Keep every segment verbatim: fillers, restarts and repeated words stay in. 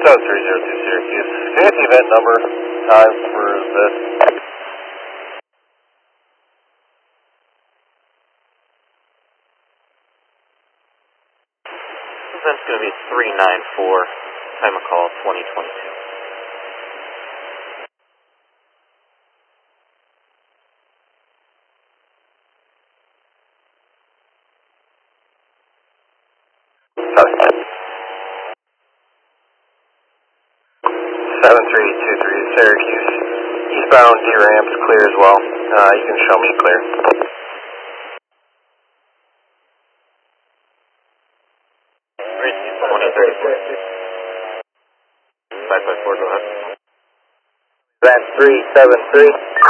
seven three zero two Syracuse. Can I get the event number, time for this? This event's going to be three nine four, time of call twenty twenty-two. seven three two three Syracuse. Eastbound D ramps clear as well. Uh, you can show me clear. twenty thirty-four. five five four, go ahead. Event three seven three.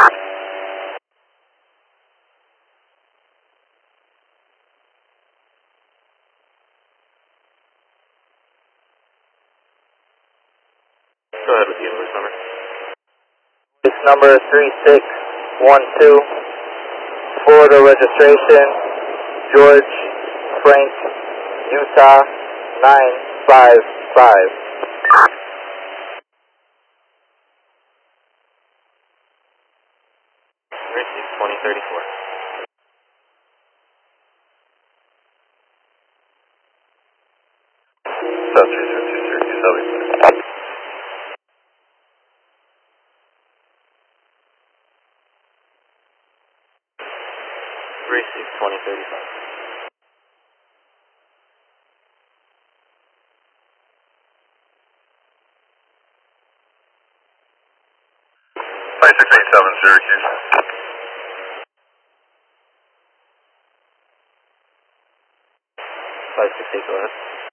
Go ahead with the invoice number. It's number three six one two. Florida registration. George Frank Utah nine five five. Received twenty thirty-four. seven three zero two Syracuse, that'll be clear. Received twenty thirty-five. five six eight seven Syracuse. five six eight, go ahead.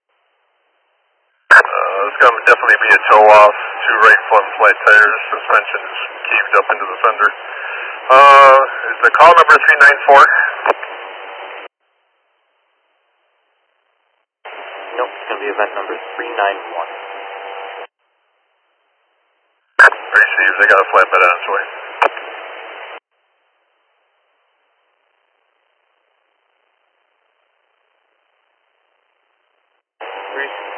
Uh, it's going to definitely be a tow off. Two right front flight tires. Suspension is caved up into the fender. Uh, is the call number three nine four? Nope, it's going to be event number three nine one. Received. They got a flatbed on its way. Received.